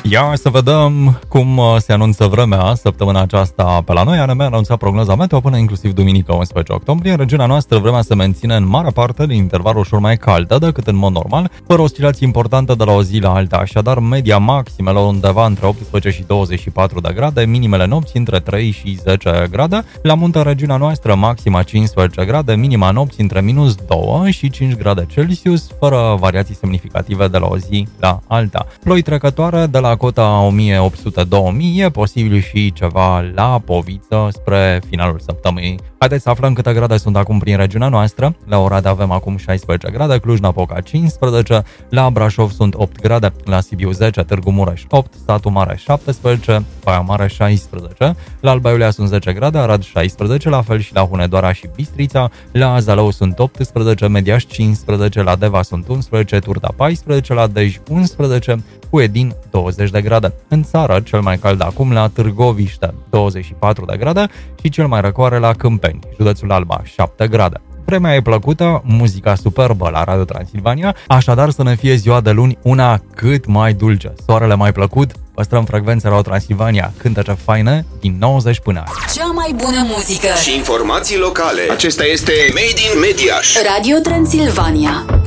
Ia să vedem cum se anunță vremea săptămâna aceasta pe la noi. ANM a anunțat prognoza meteo până inclusiv duminică 11 octombrie. În regiunea noastră vremea se menține în mare parte din intervalul ușor mai caldă decât în mod normal, fără oscilații importante de la o zi la alta. Așadar, media maximelor undeva între 18 și 24 de grade, minimele nopți între 3 și 10 grade. La munte, în regiunea noastră, maxima 15 grade, minima nopți între minus 2 și 5 grade Celsius, fără variații semnificative de la o zi la alta. Ploi trecătoare de la cota 1800-2000, e posibil și ceva la Poviță spre finalul săptămânii. Haideți să aflăm câte grade sunt acum prin regiunea noastră. La Oradea avem acum 16 grade, Cluj-Napoca 15, la Brașov sunt 8 grade, la Sibiu 10, Târgu Mureș 8, Satu Mare 17, Baia Mare 16, la Alba Iulia sunt 10 grade, Arad 16, la fel și la Hunedoara și Bistrița, la Zalău sunt 18, Mediaș 15, la Deva sunt 11, Turda 14, la Dej 11, Huedin 20 de grade. În țară, cel mai cald acum la Târgoviște 24 de grade și cel mai răcoare la Câmpeni, județul Alba 7 grade. Vremea e plăcută, muzica superbă la Radio Transilvania, așadar să ne fie ziua de luni una cât mai dulce. Soarele mai plăcut, păstrăm frecvența Radio Transilvania, cântece faine din 90 până azi. Cea mai bună muzică și informații locale. Acesta este Made in Mediaș. Radio Transilvania.